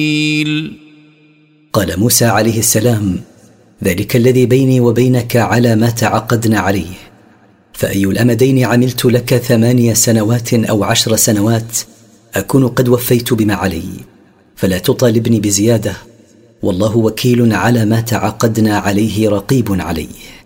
قال موسى عليه السلام: ذلك الذي بيني وبينك على ما تعقدنا عليه، فأي الأمدين عملت لك 8 سنوات أو 10 سنوات أكون قد وفيت بما علي، فلا تطالبني بزيادة، والله وكيل على ما تعقدنا عليه رقيب عليه.